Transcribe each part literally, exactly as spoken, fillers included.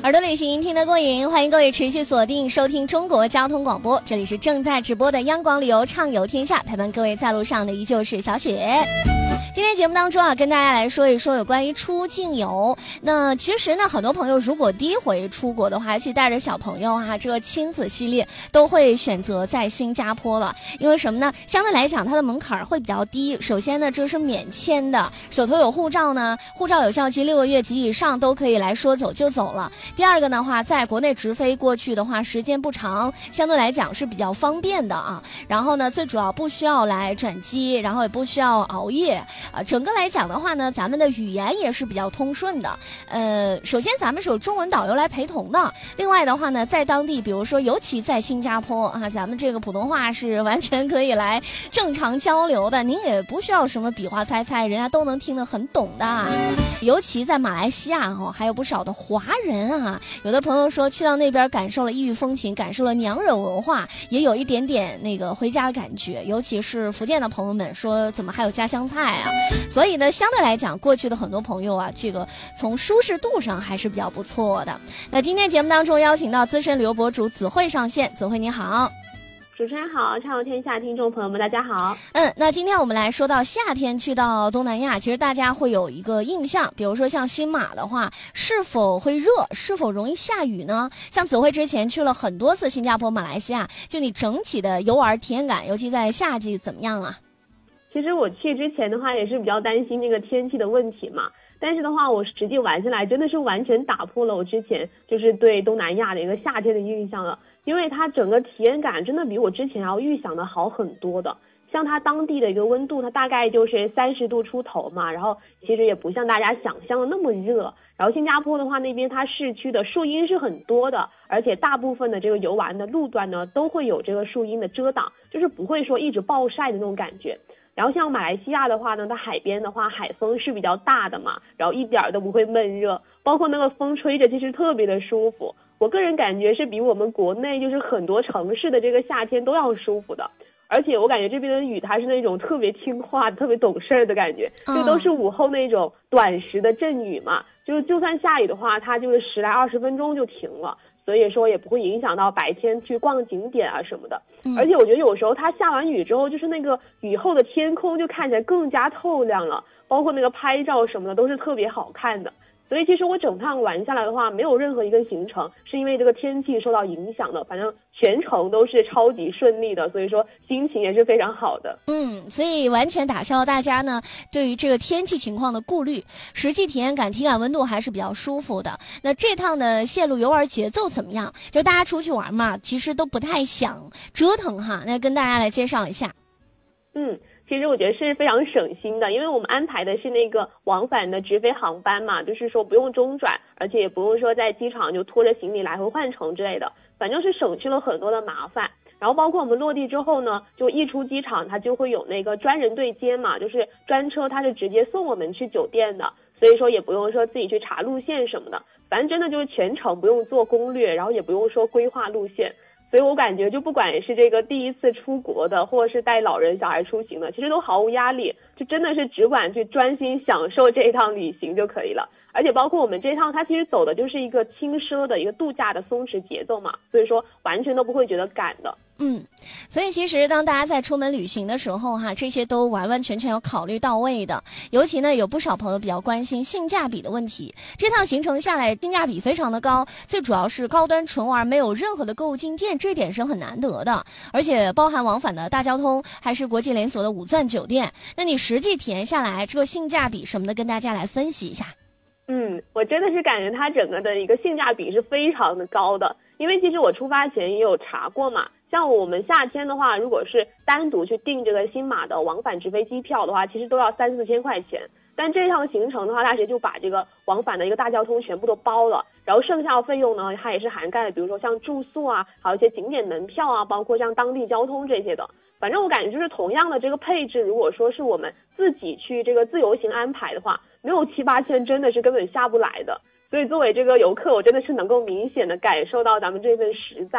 耳朵旅行听得过瘾，欢迎各位持续锁定收听中国交通广播，这里是正在直播的央广旅游畅游天下，陪伴各位在路上的依旧是小雪。今天节目当中啊，跟大家来说一说有关于出境游。那其实呢，很多朋友如果第一回出国的话，尤其带着小朋友啊，这个亲子系列都会选择在新加坡了。因为什么呢？相对来讲，它的门槛会比较低。首先呢，这是免签的，手头有护照呢，护照有效期六个月及以上都可以来说走就走了。第二个的话，在国内直飞过去的话，时间不长，相对来讲是比较方便的啊。然后呢，最主要不需要来转机，然后也不需要熬夜。啊，整个来讲的话呢，咱们的语言也是比较通顺的。呃，首先咱们是有中文导游来陪同的。另外的话呢，在当地，比如说尤其在新加坡啊，咱们这个普通话是完全可以来正常交流的，您也不需要什么比划猜猜，人家都能听得很懂的。尤其在马来西亚哈、哦，还有不少的华人啊。有的朋友说去到那边感受了异域风情，感受了娘惹文化，也有一点点那个回家的感觉。尤其是福建的朋友们说，怎么还有家乡菜啊？所以呢，相对来讲，过去的很多朋友啊，这个从舒适度上还是比较不错的。那今天节目当中邀请到资深旅游博主子慧上线，子慧你好。 主持人好，畅游天下听众朋友们大家好。 嗯，那今天我们来说到夏天去到东南亚，其实大家会有一个印象，比如说像新马的话，是否会热，是否容易下雨呢？像子慧之前去了很多次新加坡、马来西亚，就你整体的游玩体验感，尤其在夏季怎么样啊？ 其实我去之前的话也是比较担心这个天气的问题嘛，但是的话我实际玩下来真的是完全打破了我之前就是对东南亚的一个夏天的印象了，因为它整个体验感真的比我之前要预想的好很多的。像它当地的一个温度，它大概就是三十度出头嘛，然后其实也不像大家想象的那么热。然后新加坡的话，那边它市区的树荫是很多的，而且大部分的这个游玩的路段呢都会有这个树荫的遮挡，就是不会说一直暴晒的那种感觉。然后像马来西亚的话呢，它海边的话海风是比较大的嘛，然后一点都不会闷热，包括那个风吹着其实特别的舒服。我个人感觉是比我们国内就是很多城市的这个夏天都要舒服的。而且我感觉这边的雨它是那种特别听话特别懂事的感觉，就都是午后那种短时的阵雨嘛，就就算下雨的话它就是十来二十分钟就停了，所以说也不会影响到白天去逛景点啊什么的。而且我觉得有时候它下完雨之后，就是那个雨后的天空就看起来更加透亮了，包括那个拍照什么的都是特别好看的。所以其实我整趟玩下来的话，没有任何一个行程是因为这个天气受到影响的，反正全程都是超级顺利的，所以说心情也是非常好的。 嗯，所以完全打消了大家呢对于这个天气情况的顾虑，实际体验感、体感温度还是比较舒服的。那这趟的线路游玩节奏怎么样？就大家出去玩嘛，其实都不太想折腾哈。那跟大家来介绍一下。 嗯。其实我觉得是非常省心的，因为我们安排的是那个往返的直飞航班嘛，就是说不用中转，而且也不用说在机场就拖着行李来回换乘之类的，反正是省去了很多的麻烦。然后包括我们落地之后呢，就一出机场它就会有那个专人对接嘛，就是专车它是直接送我们去酒店的，所以说也不用说自己去查路线什么的，反正真的就是全程不用做攻略，然后也不用说规划路线。所以我感觉就不管是这个第一次出国的，或者是带老人小孩出行的，其实都毫无压力，就真的是只管去专心享受这一趟旅行就可以了。而且包括我们这趟它其实走的就是一个轻奢的一个度假的松弛节奏嘛，所以说完全都不会觉得赶的。 嗯，所以其实当大家在出门旅行的时候哈，这些都完完全全要考虑到位的。尤其呢，有不少朋友比较关心性价比的问题。这趟行程下来，性价比非常的高，最主要是高端纯玩，没有任何的购物进店，这点是很难得的。而且包含往返的大交通，还是国际连锁的五钻酒店。那你实际体验下来，这个性价比什么的，跟大家来分析一下。 嗯，我真的是感觉它整个的一个性价比是非常的高的，因为其实我出发前也有查过嘛。像我们夏天的话，如果是单独去订这个新马的往返直飞机票的话，其实都要三四千块钱。但这趟行程的话，它直接就把这个往返的一个大交通全部都包了，然后剩下的费用呢，它也是涵盖了，比如说像住宿啊，还有一些景点门票啊，包括像当地交通这些的。反正我感觉就是同样的这个配置，如果说是我们自己去这个自由行安排的话，没有七八千真的是根本下不来的。所以作为这个游客，我真的是能够明显的感受到咱们这份实在啊。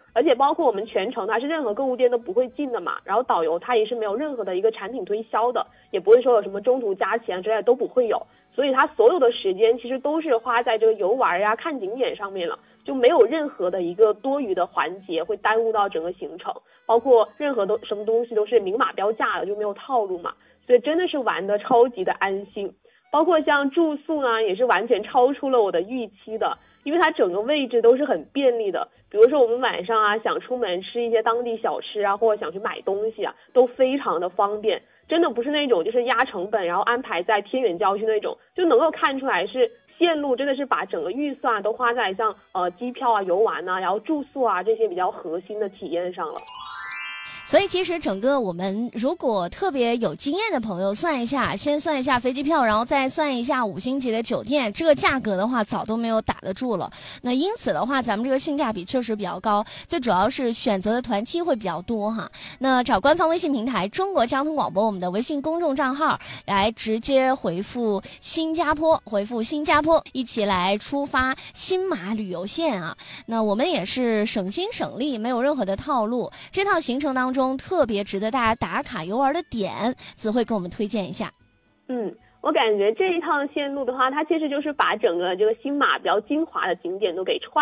而且包括我们全程它是任何购物店都不会进的嘛，然后导游他也是没有任何的一个产品推销的，也不会说有什么中途加钱之类的都不会有，所以他所有的时间其实都是花在这个游玩呀、看景点上面了，就没有任何的一个多余的环节会耽误到整个行程，包括任何都什么东西都是明码标价的，就没有套路嘛，所以真的是玩的超级的安心。包括像住宿呢，也是完全超出了我的预期的，因为它整个位置都是很便利的，比如说我们晚上啊想出门吃一些当地小吃啊，或者想去买东西啊，都非常的方便，真的不是那种就是压成本然后安排在偏远郊区那种，就能够看出来是线路真的是把整个预算都花在像呃机票啊、游玩啊，然后住宿啊这些比较核心的体验上了。 所以其实整个我们如果特别有经验的朋友算一下，先算一下飞机票，然后再算一下五星级的酒店，这个价格的话早都没有打得住了。那因此的话，咱们这个性价比确实比较高，最主要是选择的团期会比较多哈。那找官方微信平台中国交通广播我们的微信公众账号来直接回复新加坡，回复新加坡，一起来出发新马旅游线啊。那我们也是省心省力，没有任何的套路。这套行程当中特别值得大家打卡游玩的点，子慧给我们推荐一下。 嗯，我感觉这一趟线路的话，它其实就是把整个这个新马比较精华的景点都给串